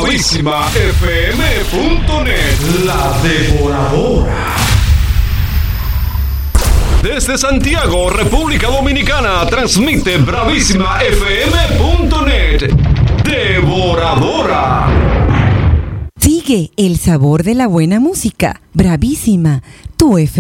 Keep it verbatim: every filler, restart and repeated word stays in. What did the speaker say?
bravísima f m punto net. La Devoradora. Desde Santiago, República Dominicana, transmite bravísima f m punto net. Devoradora. Sigue el sabor de la buena música. Bravísima, tu F